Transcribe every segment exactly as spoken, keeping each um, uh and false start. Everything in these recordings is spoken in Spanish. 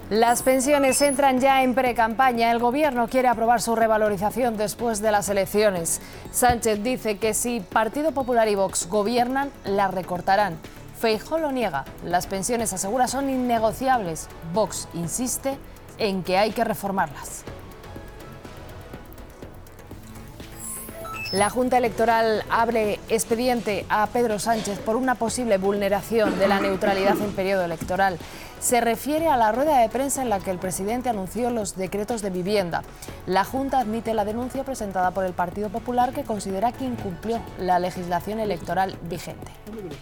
Las pensiones entran ya en precampaña. El gobierno quiere aprobar su revalorización después de las elecciones. Sánchez dice que si Partido Popular y Vox gobiernan, las recortarán. Feijóo lo niega. Las pensiones, asegura, son innegociables. Vox insiste en que hay que reformarlas. La Junta Electoral abre expediente a Pedro Sánchez por una posible vulneración de la neutralidad en periodo electoral. Se refiere a la rueda de prensa en la que el presidente anunció los decretos de vivienda. La Junta admite la denuncia presentada por el Partido Popular, que considera que incumplió la legislación electoral vigente.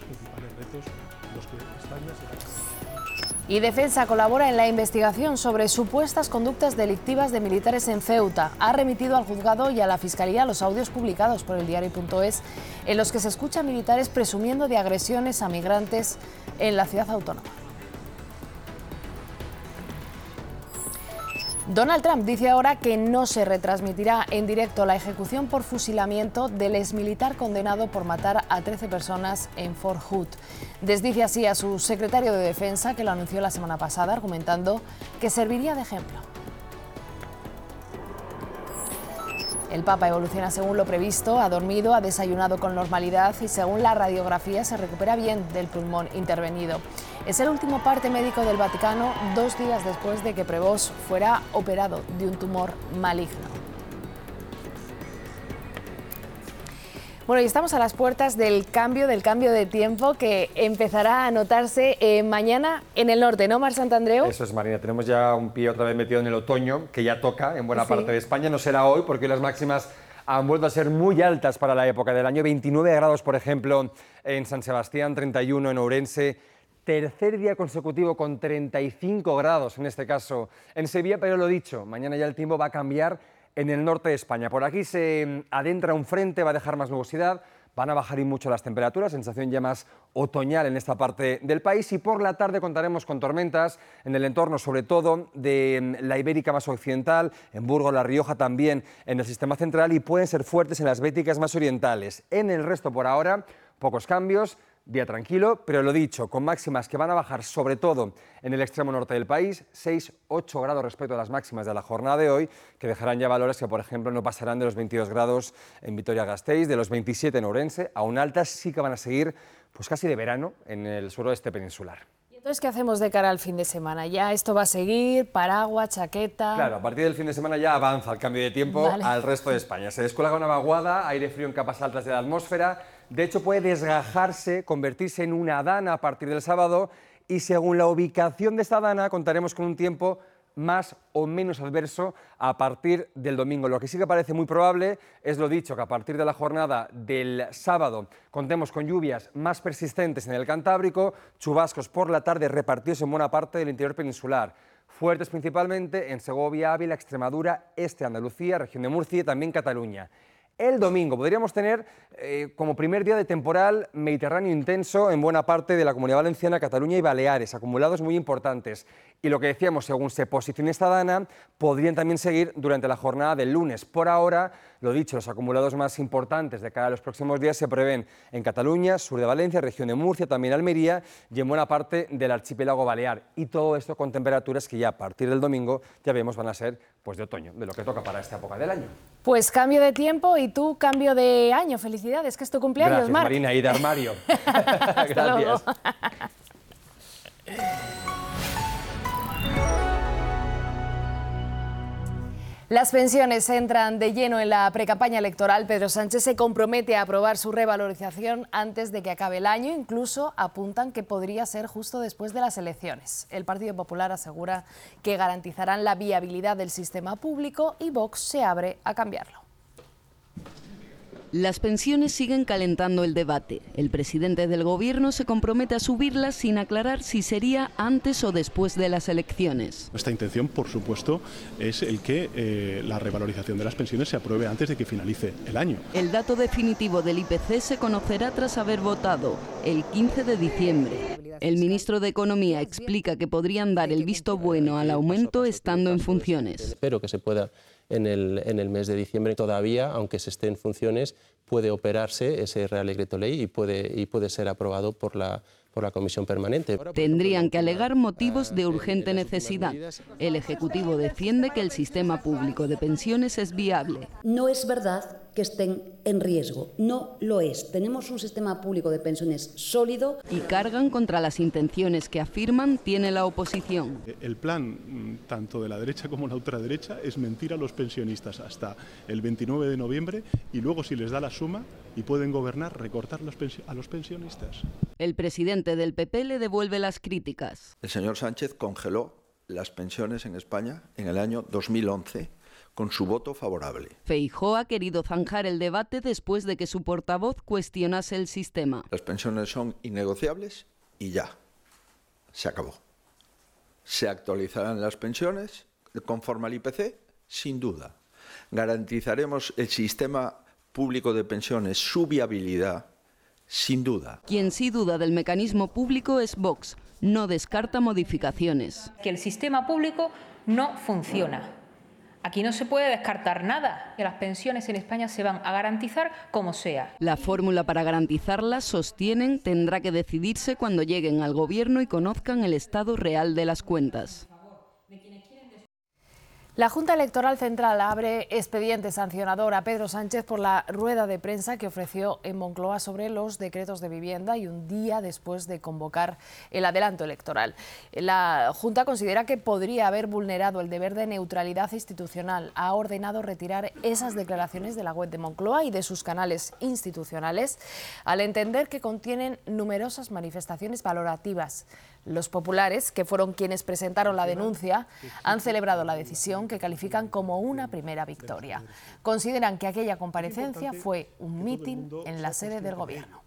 Y Defensa colabora en la investigación sobre supuestas conductas delictivas de militares en Ceuta. Ha remitido al juzgado y a la Fiscalía los audios publicados por el diario punto es en los que se escucha a militares presumiendo de agresiones a migrantes en la ciudad autónoma. Donald Trump dice ahora que no se retransmitirá en directo la ejecución por fusilamiento del exmilitar condenado por matar a trece personas en Fort Hood. Desdice así a su secretario de Defensa, que lo anunció la semana pasada, argumentando que serviría de ejemplo. El Papa evoluciona según lo previsto, ha dormido, ha desayunado con normalidad y, según la radiografía, se recupera bien del pulmón intervenido. Es el último parte médico del Vaticano, dos días después de que Prevost fuera operado de un tumor maligno. Bueno, y estamos a las puertas del cambio, del cambio de tiempo que empezará a notarse eh, mañana en el norte, ¿no, Mar Santandreu? Eso es, Marina. Tenemos ya un pie otra vez metido en el otoño, que ya toca en buena sí. parte de España. No será hoy, porque las máximas han vuelto a ser muy altas para la época del año. veintinueve grados, por ejemplo, en San Sebastián, treinta y uno en Ourense. Tercer día consecutivo con treinta y cinco grados, en este caso, en Sevilla. Pero lo dicho, mañana ya el tiempo va a cambiar en el norte de España. Por aquí se adentra un frente, va a dejar más nubosidad, van a bajar y mucho las temperaturas, sensación ya más otoñal en esta parte del país, y por la tarde contaremos con tormentas en el entorno, sobre todo de la Ibérica más occidental, en Burgos, La Rioja, también en el sistema central, y pueden ser fuertes en las béticas más orientales. En el resto, por ahora, pocos cambios. Día tranquilo, pero lo dicho, con máximas que van a bajar sobre todo en el extremo norte del país, seis a ocho grados respecto a las máximas de la jornada de hoy, que dejarán ya valores que, por ejemplo, no pasarán de los veintidós grados en Vitoria-Gasteiz, de los veintisiete en Ourense, aún altas sí que van a seguir pues casi de verano en el suroeste peninsular. ¿Y entonces qué hacemos de cara al fin de semana? ¿Ya esto va a seguir? ¿Paraguas, chaqueta? Claro, a partir del fin de semana ya avanza el cambio de tiempo vale. al resto de España. Se descuelga una vaguada, aire frío en capas altas de la atmósfera. De hecho, puede desgajarse, convertirse en una dana a partir del sábado, y según la ubicación de esta dana contaremos con un tiempo más o menos adverso a partir del domingo. Lo que sí que parece muy probable es lo dicho, que a partir de la jornada del sábado contemos con lluvias más persistentes en el Cantábrico, chubascos por la tarde repartidos en buena parte del interior peninsular, fuertes principalmente en Segovia, Ávila, Extremadura, este de Andalucía, región de Murcia y también Cataluña. El domingo podríamos tener eh, como primer día de temporal mediterráneo intenso en buena parte de la Comunidad Valenciana, Cataluña y Baleares, acumulados muy importantes. Y lo que decíamos, según se posicione esta dana, podrían también seguir durante la jornada del lunes. Por ahora, lo dicho, los acumulados más importantes de cara a los próximos días se prevén en Cataluña, sur de Valencia, región de Murcia, también Almería y en buena parte del archipiélago balear. Y todo esto con temperaturas que ya a partir del domingo ya vemos van a ser pues, de otoño, de lo que toca para esta época del año. Pues cambio de tiempo y tú cambio de año. Felicidades, que es tu cumpleaños, Gracias, Marc. Marina, y de armario. Hasta Gracias. Luego. Las pensiones entran de lleno en la precampaña electoral. Pedro Sánchez se compromete a aprobar su revalorización antes de que acabe el año. Incluso apuntan que podría ser justo después de las elecciones. El Partido Popular asegura que garantizarán la viabilidad del sistema público y Vox se abre a cambiarlo. Las pensiones siguen calentando el debate. El presidente del Gobierno se compromete a subirlas sin aclarar si sería antes o después de las elecciones. Nuestra intención, por supuesto, es el que eh, la revalorización de las pensiones se apruebe antes de que finalice el año. El dato definitivo del I P C se conocerá tras haber votado el quince de diciembre. El ministro de Economía explica que podrían dar el visto bueno al aumento estando en funciones. Espero que se pueda en el, en el mes de diciembre. Todavía, aunque se esté en funciones, puede operarse ese Real Decreto Ley y puede, y puede ser aprobado por la, por la comisión permanente. Tendrían que alegar motivos de urgente necesidad. El Ejecutivo defiende que el sistema público de pensiones es viable. No es verdad que estén en riesgo, no lo es. Tenemos un sistema público de pensiones sólido. Y cargan contra las intenciones que afirman tiene la oposición. El plan, tanto de la derecha como la ultraderecha, es mentir a los pensionistas hasta el veintinueve de noviembre y luego, si les da la suma y pueden gobernar, recortar a los pensionistas. El presidente del P P le devuelve las críticas. El señor Sánchez congeló las pensiones en España en el año dos mil once con su voto favorable. Feijóo ha querido zanjar el debate después de que su portavoz cuestionase el sistema. Las pensiones son innegociables y ya, se acabó. ¿Se actualizarán las pensiones conforme al I P C? Sin duda. ¿Garantizaremos el sistema público de pensiones, su viabilidad? Sin duda. Quien sí duda del mecanismo público es Vox. No descarta modificaciones. Que el sistema público no funciona. Aquí no se puede descartar nada, que las pensiones en España se van a garantizar como sea. La fórmula para garantizarlas, sostienen, tendrá que decidirse cuando lleguen al Gobierno y conozcan el estado real de las cuentas. La Junta Electoral Central abre expediente sancionador a Pedro Sánchez por la rueda de prensa que ofreció en Moncloa sobre los decretos de vivienda y un día después de convocar el adelanto electoral. La Junta considera que podría haber vulnerado el deber de neutralidad institucional. Ha ordenado retirar esas declaraciones de la web de Moncloa y de sus canales institucionales, al entender que contienen numerosas manifestaciones valorativas. Los populares, que fueron quienes presentaron la denuncia, han celebrado la decisión que califican como una primera victoria. Consideran que aquella comparecencia fue un mitin en la sede del Gobierno.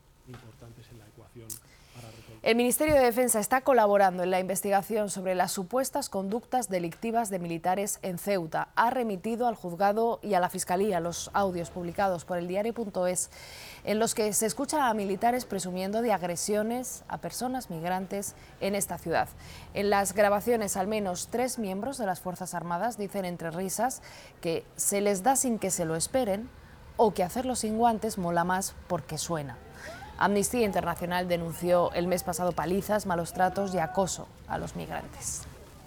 El Ministerio de Defensa está colaborando en la investigación sobre las supuestas conductas delictivas de militares en Ceuta. Ha remitido al juzgado y a la Fiscalía los audios publicados por el diario punto es en los que se escucha a militares presumiendo de agresiones a personas migrantes en esta ciudad. En las grabaciones, al menos tres miembros de las Fuerzas Armadas dicen entre risas que se les da sin que se lo esperen o que hacerlo sin guantes mola más porque suena. Amnistía Internacional denunció el mes pasado palizas, malos tratos y acoso a los migrantes.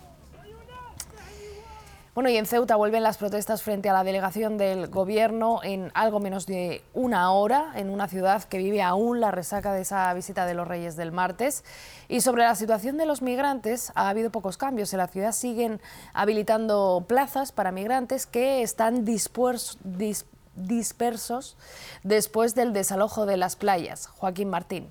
Bueno, y en Ceuta vuelven las protestas frente a la delegación del Gobierno en algo menos de una hora, en una ciudad que vive aún la resaca de esa visita de los Reyes del martes. Y sobre la situación de los migrantes ha habido pocos cambios. En la ciudad siguen habilitando plazas para migrantes que están dispuestos, dispuestos dispersos después del desalojo de las playas. Joaquín Martín.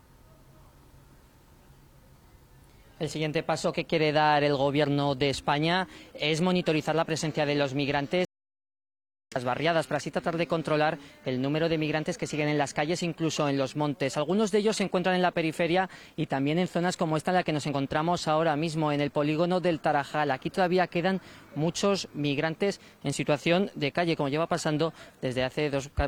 El siguiente paso que quiere dar el Gobierno de España es monitorizar la presencia de los migrantes las barriadas para así tratar de controlar el número de migrantes que siguen en las calles, incluso en los montes. Algunos de ellos se encuentran en la periferia y también en zonas como esta en la que nos encontramos ahora mismo, en el polígono del Tarajal. Aquí todavía quedan muchos migrantes en situación de calle, como lleva pasando desde hace dos,